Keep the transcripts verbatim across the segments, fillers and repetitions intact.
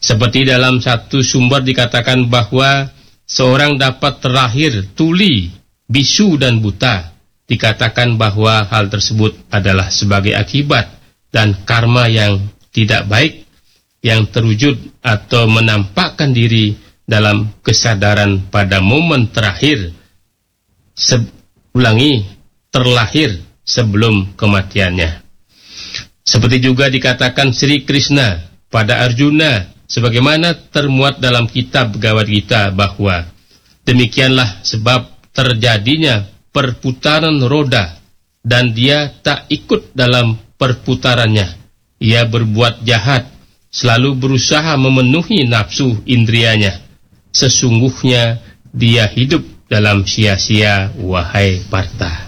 Seperti dalam satu sumber dikatakan bahwa seorang dapat terlahir tuli, bisu dan buta. Dikatakan bahwa hal tersebut adalah sebagai akibat dan karma yang tidak baik yang terwujud atau menampakkan diri dalam kesadaran pada momen terakhir, se- ulangi, terlahir sebelum kematiannya. Seperti juga dikatakan Sri Krishna pada Arjuna, sebagaimana termuat dalam kitab Bhagavad Gita bahwa demikianlah sebab terjadinya perputaran roda dan dia tak ikut dalam perputarannya. Ia berbuat jahat, selalu berusaha memenuhi nafsu indrianya. Sesungguhnya dia hidup dalam sia-sia, wahai Partha.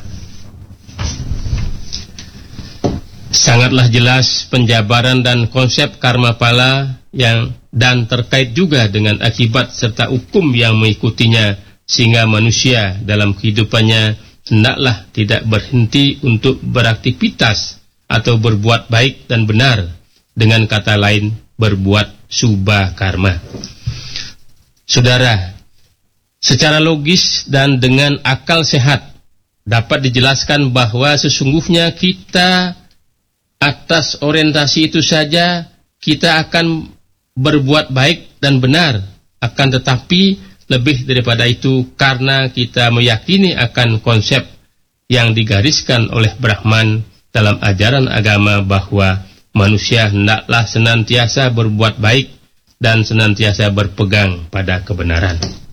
Sangatlah jelas penjabaran dan konsep karma pala yang dan terkait juga dengan akibat serta hukum yang mengikutinya, sehingga manusia dalam kehidupannya hendaklah tidak berhenti untuk beraktivitas atau berbuat baik dan benar, dengan kata lain berbuat subha karma. Saudara, secara logis dan dengan akal sehat dapat dijelaskan bahwa sesungguhnya kita atas orientasi itu saja kita akan berbuat baik dan benar, akan tetapi lebih daripada itu karena kita meyakini akan konsep yang digariskan oleh Brahman dalam ajaran agama bahwa manusia hendaklah senantiasa berbuat baik dan senantiasa berpegang pada kebenaran.